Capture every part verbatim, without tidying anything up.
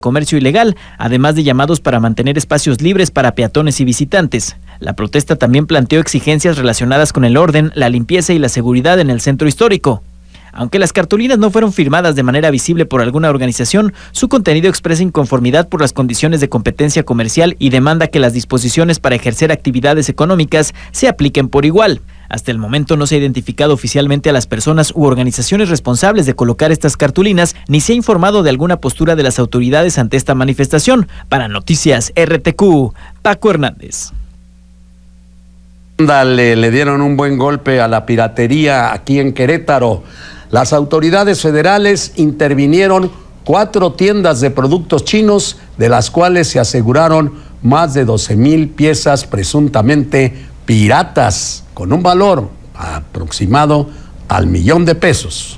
comercio ilegal, además de llamados para mantener espacios libres para peatones y visitantes. La protesta también planteó exigencias relacionadas con el orden, la limpieza y la seguridad en el centro histórico. Aunque las cartulinas no fueron firmadas de manera visible por alguna organización, su contenido expresa inconformidad por las condiciones de competencia comercial y demanda que las disposiciones para ejercer actividades económicas se apliquen por igual. Hasta el momento no se ha identificado oficialmente a las personas u organizaciones responsables de colocar estas cartulinas, ni se ha informado de alguna postura de las autoridades ante esta manifestación. Para Noticias R T Q, Paco Hernández. Dale, le dieron un buen golpe a la piratería aquí en Querétaro. Las autoridades federales intervinieron cuatro tiendas de productos chinos, de las cuales se aseguraron más de doce mil piezas presuntamente piratas, con un valor aproximado al millón de pesos.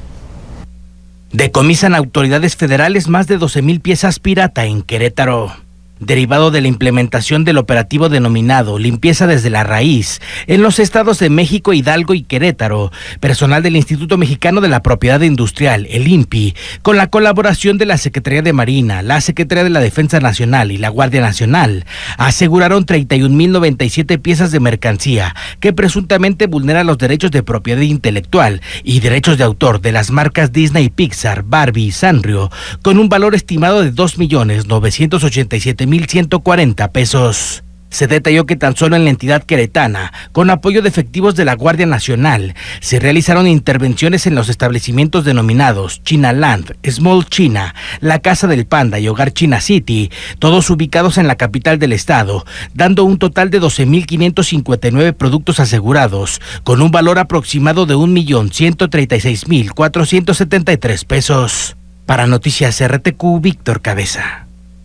Decomisan autoridades federales más de doce mil piezas pirata en Querétaro. Derivado de la implementación del operativo denominado Limpieza desde la Raíz en los estados de México, Hidalgo y Querétaro, personal del Instituto Mexicano de la Propiedad Industrial, el I N P I, con la colaboración de la Secretaría de Marina, la Secretaría de la Defensa Nacional y la Guardia Nacional, aseguraron treinta y un mil noventa y siete piezas de mercancía que presuntamente vulneran los derechos de propiedad intelectual y derechos de autor de las marcas Disney, Pixar, Barbie y Sanrio, con un valor estimado de dos millones novecientos ochenta y siete mil ciento cuarenta pesos. Se detalló que tan solo en la entidad queretana, con apoyo de efectivos de la Guardia Nacional, se realizaron intervenciones en los establecimientos denominados China Land, Small China, la Casa del Panda y Hogar China City, todos ubicados en la capital del estado, dando un total de doce mil quinientos cincuenta y nueve productos asegurados, con un valor aproximado de un millón ciento treinta y seis mil cuatrocientos setenta y tres pesos. Para Noticias R T Q, Víctor Cabeza.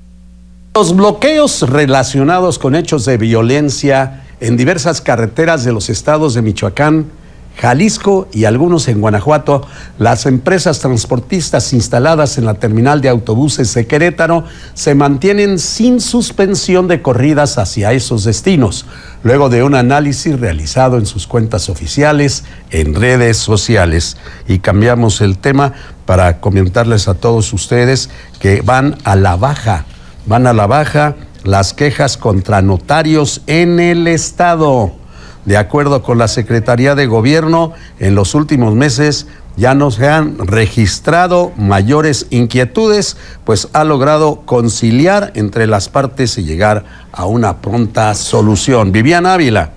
Los bloqueos relacionados con hechos de violencia en diversas carreteras de los estados de Michoacán, Jalisco y algunos en Guanajuato, las empresas transportistas instaladas en la terminal de autobuses de Querétaro se mantienen sin suspensión de corridas hacia esos destinos, luego de un análisis realizado en sus cuentas oficiales en redes sociales. Y cambiamos el tema para comentarles a todos ustedes que van a la baja Van a la baja las quejas contra notarios en el estado. De acuerdo con la Secretaría de Gobierno, en los últimos meses ya no se han registrado mayores inquietudes, pues ha logrado conciliar entre las partes y llegar a una pronta solución. Viviana Ávila.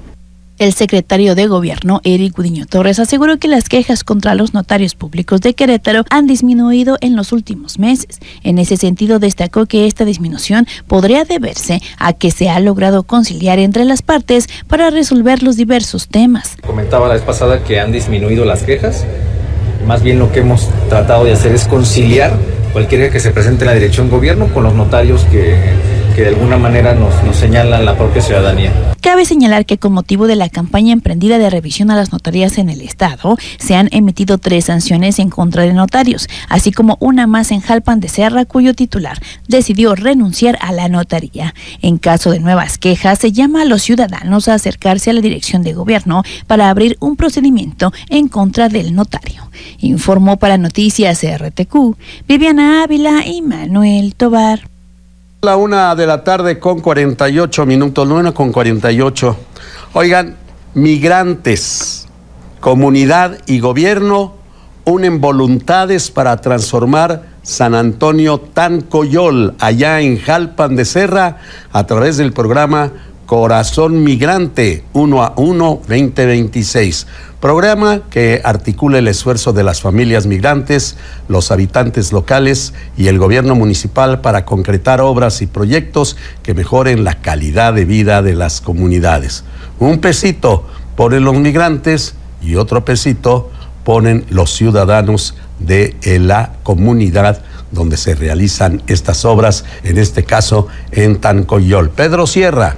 El secretario de Gobierno, Eric Gudiño Torres, aseguró que las quejas contra los notarios públicos de Querétaro han disminuido en los últimos meses. En ese sentido, destacó que esta disminución podría deberse a que se ha logrado conciliar entre las partes para resolver los diversos temas. Comentaba la vez pasada que han disminuido las quejas. Más bien lo que hemos tratado de hacer es conciliar cualquiera que se presente en la dirección de gobierno con los notarios que, que de alguna manera nos, nos señalan la propia ciudadanía. Cabe señalar que con motivo de la campaña emprendida de revisión a las notarías en el estado, se han emitido tres sanciones en contra de notarios, así como una más en Jalpan de Serra, cuyo titular decidió renunciar a la notaría. En caso de nuevas quejas, se llama a los ciudadanos a acercarse a la dirección de gobierno para abrir un procedimiento en contra del notario. Informó para Noticias R T Q, Viviana Ávila y Manuel Tobar. La una de la tarde con cuarenta y ocho minutos, nueve con cuarenta y ocho. Oigan, migrantes, comunidad y gobierno unen voluntades para transformar San Antonio Tancoyol, allá en Jalpan de Serra, a través del programa Corazón Migrante uno a uno veinte veintiséis. Programa que articula el esfuerzo de las familias migrantes, los habitantes locales y el gobierno municipal para concretar obras y proyectos que mejoren la calidad de vida de las comunidades. Un pesito ponen los migrantes y otro pesito ponen los ciudadanos de la comunidad donde se realizan estas obras, en este caso en Tancoyol. Pedro Sierra.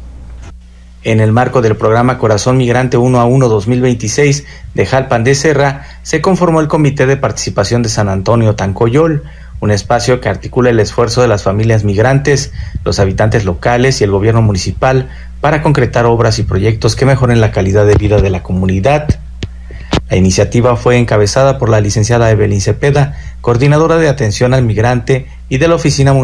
En el marco del programa Corazón Migrante uno a uno dos mil veintiséis de Jalpan de Serra, se conformó el Comité de Participación de San Antonio Tancoyol, un espacio que articula el esfuerzo de las familias migrantes, los habitantes locales y el gobierno municipal para concretar obras y proyectos que mejoren la calidad de vida de la comunidad. La iniciativa fue encabezada por la licenciada Evelyn Cepeda, coordinadora de atención al migrante y de la Oficina Municipal